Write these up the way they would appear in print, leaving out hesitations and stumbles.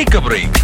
Take a break.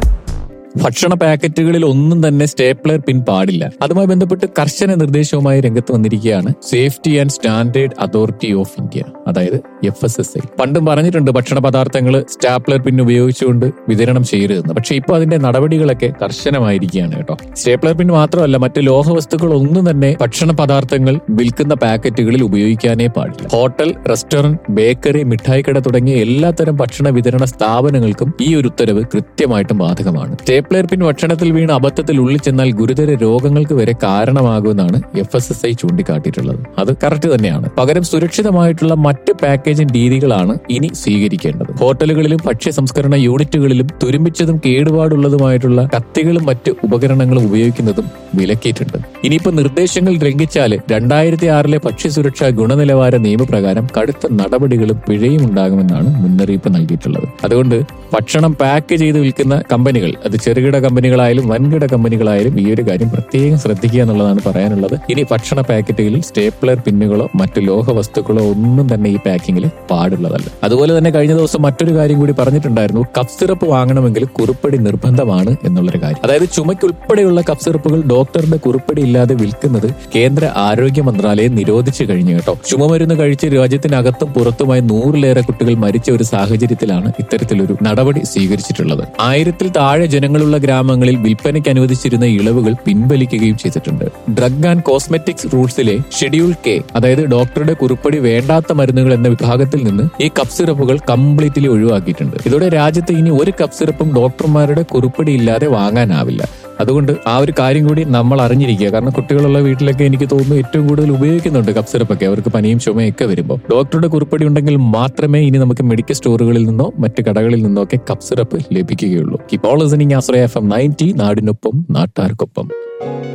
ഭക്ഷണ പാക്കറ്റുകളിൽ ഒന്നും തന്നെ സ്റ്റേപ്ലർ പിൻ പാടില്ല. അതുമായി ബന്ധപ്പെട്ട് കർശന നിർദ്ദേശവുമായി രംഗത്ത് വന്നിരിക്കുകയാണ് safety and standard authority of India, അതായത് FSSAI. പണ്ടും പറഞ്ഞിട്ടുണ്ട് ഭക്ഷണ പദാർത്ഥങ്ങൾ സ്റ്റാപ്ലർ പിൻ ഉപയോഗിച്ചുകൊണ്ട് വിതരണം ചെയ്യരുതെന്ന്. പക്ഷെ ഇപ്പോൾ അതിന്റെ നടപടികളൊക്കെ കർശനമായിരിക്കുകയാണ് കേട്ടോ. സ്റ്റേപ്ലർ പിൻ മാത്രമല്ല, മറ്റ് ലോഹവസ്തുക്കൾ ഒന്നും തന്നെ ഭക്ഷണ പദാർത്ഥങ്ങൾ വിൽക്കുന്ന പാക്കറ്റുകളിൽ ഉപയോഗിക്കാനേ പാടില്ല. ഹോട്ടൽ, റെസ്റ്റോറന്റ്, ബേക്കറി, മിഠായിക്കട തുടങ്ങിയ എല്ലാത്തരം ഭക്ഷണ വിതരണ സ്ഥാപനങ്ങൾക്കും ഈ ഒരു ഉത്തരവ് കൃത്യമായിട്ടും ബാധകമാണ്. സ്റ്റേപ്ലർ പിൻ ഭക്ഷണത്തിൽ വീണ് അബദ്ധത്തിൽ ഉള്ളിൽ ചെന്നാൽ ഗുരുതര രോഗങ്ങൾക്ക് വരെ കാരണമാകുമെന്നാണ് FSSAI ചൂണ്ടിക്കാട്ടിയിട്ടുള്ളത്. അത് കറക്റ്റ് തന്നെയാണ്. പകരം സുരക്ഷിതമായിട്ടുള്ള മറ്റ് പാക്കേജിംഗ് രീതികളാണ് ഇനി സ്വീകരിക്കേണ്ടത്. ഹോട്ടലുകളിലും ഭക്ഷ്യ സംസ്കരണ യൂണിറ്റുകളിലും തുരുമ്പിച്ചതും കേടുപാടുള്ളതുമായിട്ടുള്ള കത്തികളും മറ്റ് ഉപകരണങ്ങളും ഉപയോഗിക്കുന്നതും വിലക്കിയിട്ടുണ്ട്. ഇനിയിപ്പോ നിർദ്ദേശങ്ങൾ ലംഘിച്ചാൽ 2006 ഭക്ഷ്യസുരക്ഷാ ഗുണനിലവാര നിയമപ്രകാരം കടുത്ത നടപടികളും പിഴയും ഉണ്ടാകുമെന്നാണ് മുന്നറിയിപ്പ് നൽകിയിട്ടുള്ളത്. അതുകൊണ്ട് ഭക്ഷണം പാക്ക് ചെയ്ത് വിൽക്കുന്ന കമ്പനികൾ, അത് ചെറുകിട കമ്പനികളായാലും വൻകിട കമ്പനികളായാലും, ഈ ഒരു കാര്യം പ്രത്യേകം ശ്രദ്ധിക്കുക എന്നുള്ളതാണ് പറയാനുള്ളത്. ഇനി ഭക്ഷണ പാക്കറ്റുകളിൽ സ്റ്റേപ്ലർ പിന്നുകളോ മറ്റു ലോഹ വസ്തുക്കളോ ഒന്നും തന്നെ ഈ പാക്കിങ്ങിൽ പാടുള്ളതല്ല. അതുപോലെ തന്നെ കഴിഞ്ഞ ദിവസം മറ്റൊരു കാര്യം കൂടി പറഞ്ഞിട്ടുണ്ടായിരുന്നു. കഫ് സിറപ്പ് വാങ്ങണമെങ്കിൽ കുറിപ്പടി നിർബന്ധമാണ് എന്നുള്ളൊരു കാര്യം. അതായത് ചുമയ്ക്കുൾപ്പെടെയുള്ള കഫ് സിറപ്പുകൾ ഡോക്ടറുടെ കുറിപ്പടി ഇല്ലാതെ വിൽക്കുന്നത് കേന്ദ്ര ആരോഗ്യ മന്ത്രാലയം നിരോധിച്ചു കഴിഞ്ഞു കേട്ടോ. ചുമമരുന്ന് കഴിച്ച് രാജ്യത്തിനകത്തും പുറത്തുമായി 100-ലേറെ കുട്ടികൾ മരിച്ച ഒരു സാഹചര്യത്തിലാണ് ഇത്തരത്തിലൊരു നടപടി സ്വീകരിച്ചിട്ടുള്ളത്. 1000-ൽ താഴെ ജനങ്ങളുള്ള ഗ്രാമങ്ങളിൽ വിൽപ്പനയ്ക്ക് അനുവദിച്ചിരുന്ന ഇളവുകൾ പിൻവലിക്കുകയും ചെയ്തിട്ടുണ്ട്. Drug and cosmetics റൂൾസിലെ schedule K, അതായത് ഡോക്ടറുടെ കുറിപ്പടി വേണ്ടാത്ത മരുന്നുകൾ എന്ന വിഭാഗത്തിൽ നിന്ന് ഈ കഫ് സിറപ്പുകൾ കംപ്ലീറ്റ്ലി ഒഴിവാക്കിയിട്ടുണ്ട്. ഇതോടെ രാജ്യത്ത് ഇനി ഒരു കഫ് സിറപ്പും ഡോക്ടർമാരുടെ കുറിപ്പടി ഇല്ലാതെ വാങ്ങാനാവില്ല. അതുകൊണ്ട് ആ ഒരു കാര്യം കൂടി നമ്മൾ അറിഞ്ഞിരിക്കുക. കാരണം കുട്ടികളുള്ള വീട്ടിലൊക്കെ എനിക്ക് തോന്നുന്നു ഏറ്റവും കൂടുതൽ ഉപയോഗിക്കുന്നുണ്ട് കഫ് സിറപ്പൊക്കെ, അവർക്ക് പനിയും ചുമയൊക്കെ വരുമ്പോൾ. ഡോക്ടറുടെ കുറിപ്പടി ഉണ്ടെങ്കിൽ മാത്രമേ ഇനി നമുക്ക് മെഡിക്കൽ സ്റ്റോറുകളിൽ നിന്നോ മറ്റ് കടകളിൽ നിന്നോ ഒക്കെ കഫ് സിറപ്പ് ലഭിക്കുകയുള്ളൂ. Keep on listening Ashraya FM 90, നാടിനൊപ്പം നാട്ടാർക്കൊപ്പം.